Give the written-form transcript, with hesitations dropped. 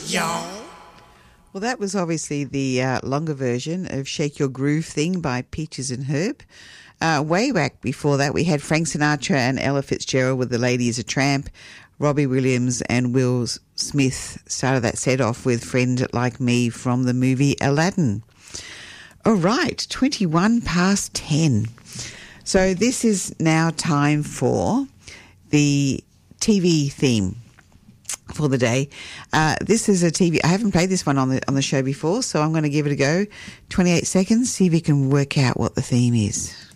Well, that was obviously the longer version of Shake Your Groove Thing by Peaches and Herb. Way back before that, we had Frank Sinatra and Ella Fitzgerald with The Lady is a Tramp. Robbie Williams and Will Smith started that set off with Friend Like Me from the movie Aladdin. All right, 21 past 10. So this is now time for the TV theme for the day. This is a TV. I haven't played this one on the show before, so I'm going to give it a go. 28 seconds, see if you can work out what the theme is.